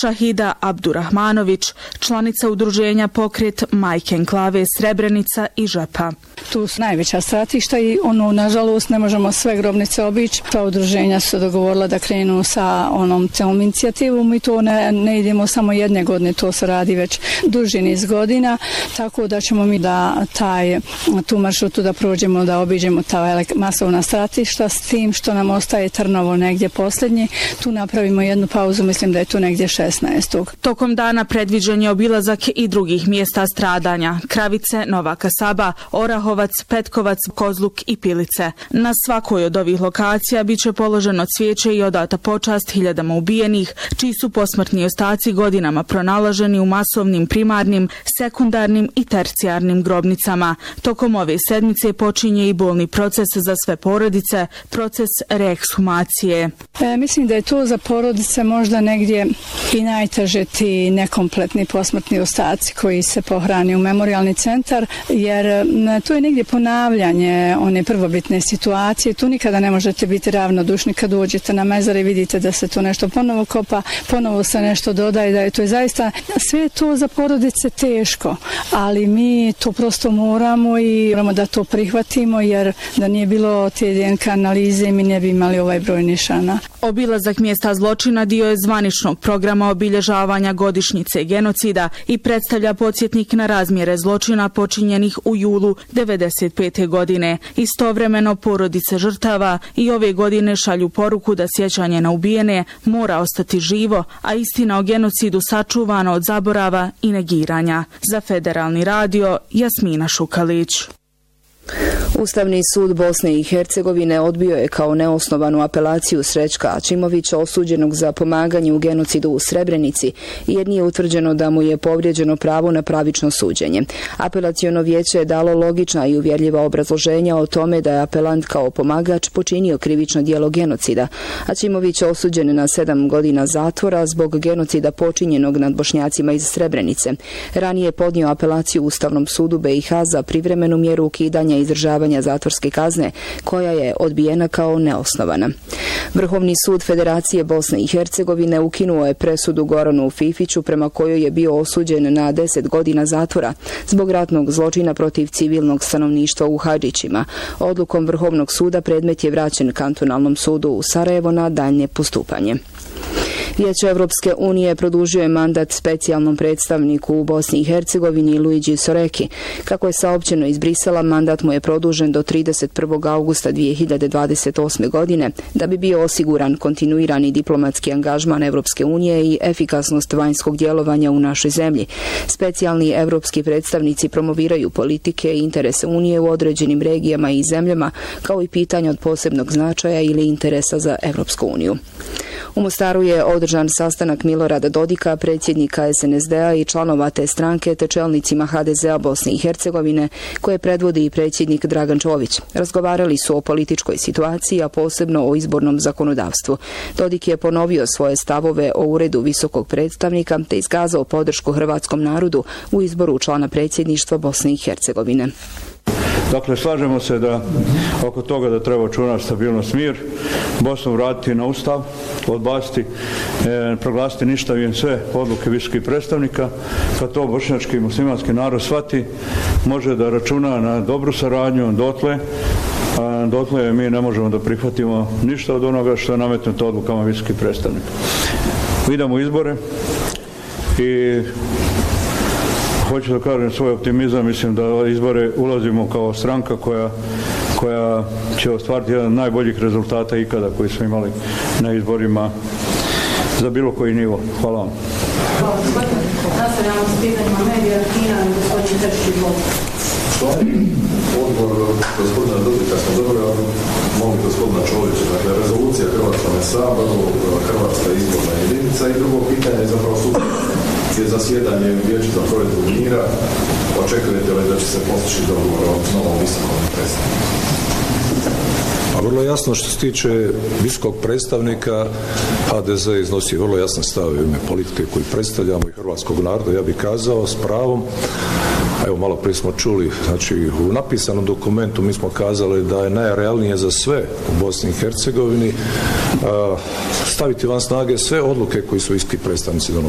Šahida Abdurahmanović, članica udruženja Pokret Majke Enklave Srebrenica i Žepa. Tu su najveća stratišta i nažalost ne možemo sve grobnice obići. Ta udruženja su dogovorila da krenu sa celom inicijativom i to ne idemo samo jedne godine, to se radi već duži niz godina, tako da ćemo mi da tu maršrutu da prođemo, da obiđemo ta masovna stratišta, s tim što nam ostaje Trnovo negdje posljednji. Tu napravimo jednu pauzu, mislim da je tu negdje 16. Tokom dana predviđen je obilazak i drugih mjesta stradanja: Kravice, Nova Kasaba, Orahovac, Petkovac, Kozluk i Pilice. Na svakoj od ovih lokacija bit će položeno cvijeće i odata počast hiljadama ubijenih, čiji su posmrtni ostaci godinama pronalaženi u masovnim primarnim, sekundarnim i tercijarnim grobnicama. Tokom ove sedmice počinje i bolni proces za sve porodice, proces reekshumacije. Mislim da je to za porodice možda negdje i najteže, ti nekompletni posmrtni ostaci koji se pohrani u memorijalni centar, jer to je negdje ponavljanje one prvobitne situacije. Tu nikada ne možete biti ravnodušni kad dođete na mezar i vidite da se to nešto ponovo kopa, ponovo se nešto dodaje, da je to zaista sve to za porodice teško, ali mi to prosto moramo i moramo da to prihvatimo, jer da nije bilo te DNK analize mi ne bi imali ovaj broj nišana. Obilazak mjesta zločina dio je zvaničnog programa obilježavanja godišnjice genocida i predstavlja podsjetnik na razmjere zločina počinjenih u julu 1995. godine. Istovremeno porodice žrtava i ove godine šalju poruku da sjećanje na ubijene mora ostati živo, a istina o genocidu sačuvana od zaborava i negiranja. Za Federalni radio, Jasmina Šukalić. Ustavni sud Bosne i Hercegovine odbio je kao neosnovanu apelaciju Srećka Ačimovića, osuđenog za pomaganje u genocidu u Srebrenici, jer nije utvrđeno da mu je povrijeđeno pravo na pravično suđenje. Apelaciono vijeće je dalo logična i uvjerljiva obrazloženja o tome da je apelant kao pomagač počinio krivično djelo genocida. Ačimović je osuđen na 7 godina zatvora zbog genocida počinjenog nad Bošnjacima iz Srebrenice. Ranije je podnio apelaciju Ustavnom sudu BiH za privremenu mjeru ukidanja izdržavanja zatvorske kazne, koja je odbijena kao neosnovana. Vrhovni sud Federacije Bosne i Hercegovine ukinuo je presudu Goranu Fifiću, prema kojoj je bio osuđen na 10 godina zatvora zbog ratnog zločina protiv civilnog stanovništva u Hadžićima. Odlukom Vrhovnog suda predmet je vraćen kantonalnom sudu u Sarajevo na daljnje postupanje. Vijeće Evropske unije produžio je mandat specijalnom predstavniku u Bosni i Hercegovini Luigi Soreki. Kako je saopćeno iz Brisela, mandat mu je produžen do 31. augusta 2028. godine da bi bio osiguran kontinuirani diplomatski angažman Evropske unije i efikasnost vanjskog djelovanja u našoj zemlji. Specijalni evropski predstavnici promoviraju politike i interese Unije u određenim regijama i zemljama, kao i pitanja od posebnog značaja ili interesa za Evropsku uniju. U Mostaru je održan sastanak Milorada Dodika, predsjednika SNSD-a i članova te stranke, te čelnicima HDZ-a Bosne i Hercegovine, koje predvodi i predsjednik Dragan Čović. Razgovarali su o političkoj situaciji, a posebno o izbornom zakonodavstvu. Dodik je ponovio svoje stavove o uredu visokog predstavnika, te iskazao podršku hrvatskom narodu u izboru člana predsjedništva Bosne i Hercegovine. Dakle, slažemo se da oko toga da treba očuvati stabilnost, mir, Bosnu vratiti na ustav, odbaciti, proglasiti ništavim sve odluke visokih predstavnika. Kad to bošnjački i muslimanski narod shvati, može da računa na dobru saradnju dotle mi ne možemo da prihvatimo ništa od onoga što je nametnuto odlukama visokih predstavnika. Idemo u izbore i hoću da kažem svoj optimizam, mislim da ove izbore ulazimo kao stranka koja će ostvariti jedan od najboljih rezultata ikada koji smo imali na izborima za bilo koji nivo. Hvala vam. Hvala gospodine. Nastavljamo s pitanjima medija, Kina i gospodin Češći Bog. Odbor gospodina Dodika smo dobro, ali molim gospodina Čovića, dakle rezolucija Hrvatskome saboru, Hrvatska izborna jedinica i drugo pitanje je zapravo sutra je zasjedanje Vijeća za provedbu mira. Očekujete li da će se postići dogovor o novom visokom predstavniku? A vrlo jasno što se tiče visokog predstavnika, HDZ iznosi vrlo jasne stave u ime politike koju predstavljamo i hrvatskog naroda, ja bih kazao s pravom. Evo, malo prije smo čuli, znači u napisanom dokumentu mi smo kazali da je najrealnije za sve u Bosni i Hercegovini staviti van snage sve odluke koji su visoki predstavnici donosili.